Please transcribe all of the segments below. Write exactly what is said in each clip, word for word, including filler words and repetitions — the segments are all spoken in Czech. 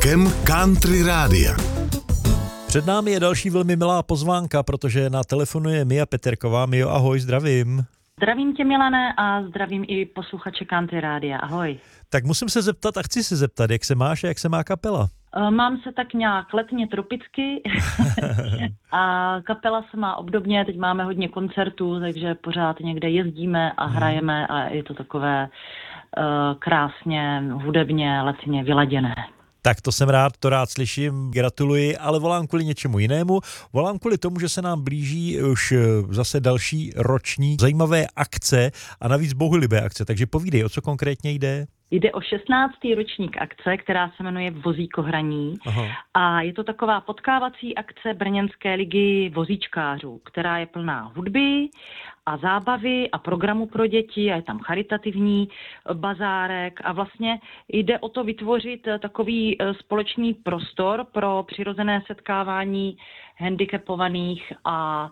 přírůstkem Country Rádia. Před námi je další velmi milá pozvánka, protože na telefonu je Mia Peterková. Mio, ahoj, zdravím. Zdravím tě, Milane, a zdravím i posluchače Country Rádia. Ahoj. Tak musím se zeptat a chci se zeptat, jak se máš a jak se má kapela? Mám se tak nějak letně tropicky a kapela se má obdobně, teď máme hodně koncertů, takže pořád někde jezdíme a hrajeme a je to takové uh, krásně, hudebně, letně vyladěné. Tak to jsem rád, to rád slyším, gratuluji, ale volám kvůli něčemu jinému. Volám kvůli tomu, že se nám blíží už zase další ročník zajímavé akce a navíc bohulibé akce, takže povídej, o co konkrétně jde? Jde o šestnáctý ročník akce, která se jmenuje Vozíkohraní. Aha. A je to taková potkávací akce Brněnské ligy vozíčkářů, která je plná hudby a zábavy a programu pro děti a je tam charitativní bazárek a vlastně jde o to vytvořit takový společný prostor pro přirozené setkávání handicapovaných a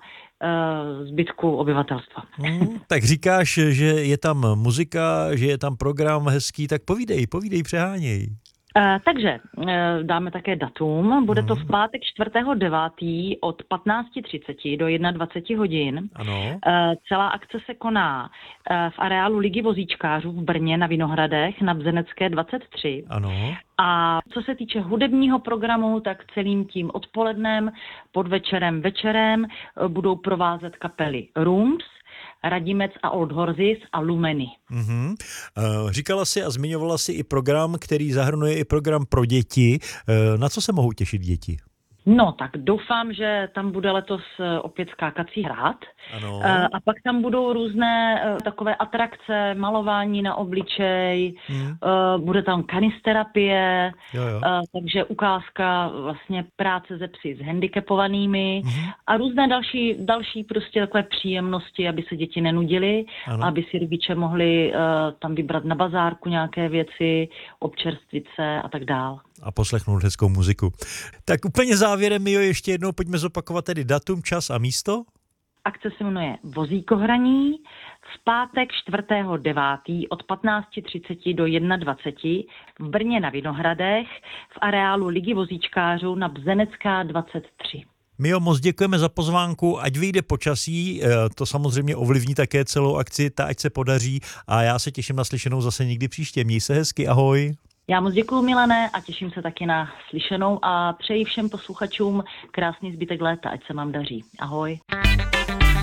zbytku obyvatelstva. Hmm, tak říkáš, že je tam muzika, že je tam program hezký, tak povídej, povídej, přeháněj. Uh, takže uh, dáme také datum. Bude to v pátek čtvrtého devátého od patnáct třicet do dvacet jedna hodin. Ano. Uh, celá akce se koná uh, v areálu Ligy vozíčkářů v Brně na Vinohradech na Bzenecké dvacet tři. Ano. A co se týče hudebního programu, tak celým tím odpolednem, podvečerem, večerem uh, budou provázet kapely Rooms, Radimec a Old Horses a Lumeny. Mm-hmm. Říkala si a zmiňovala si i program, který zahrnuje i program pro děti. Na co se mohou těšit děti? No, tak doufám, že tam bude letos opět skákací hrad. Ano. A pak tam budou různé takové atrakce, malování na obličej, hmm. bude tam kanisterapie, jo, jo. takže ukázka vlastně práce ze psy s handicapovanými hmm. a různé další, další prostě takové příjemnosti, aby se děti nenudily, ano. aby si rodiče mohli tam vybrat na bazárku nějaké věci, občerstvit se a tak dál. A poslechnout hezkou muziku. Tak úplně závěrem, Mio, ještě jednou pojďme zopakovat tedy datum, čas a místo. Akce se jmenuje Vozíkohraní v pátek čtvrtého devátého od patnáct třicet do dvacet jedna v Brně na Vinohradech v areálu Ligy vozíčkářů na Bzenecká dvacet tři. Mio, moc děkujeme za pozvánku, ať vyjde počasí, to samozřejmě ovlivní také celou akci, ta ať se podaří a já se těším na slyšenou zase někdy příště. Měj se hezky, ahoj. Já moc děkuju, Milané, a těším se taky na slyšenou a přeji všem posluchačům krásný zbytek léta, ať se vám daří. Ahoj.